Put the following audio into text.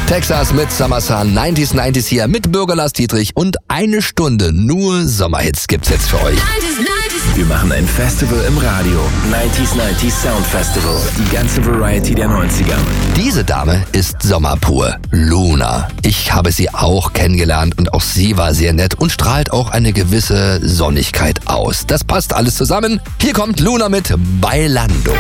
Texas mit Summer Sun, 90s hier mit Bürger Lars Dietrich und eine Stunde nur Sommerhits gibt's jetzt für euch. Wir machen ein Festival im Radio. 90s Sound Festival. Die ganze Variety der 90er. Diese Dame ist sommerpur. Luna. Ich habe sie auch kennengelernt und auch sie war sehr nett und strahlt auch eine gewisse Sonnigkeit aus. Das passt alles zusammen. Hier kommt Luna mit Bailando.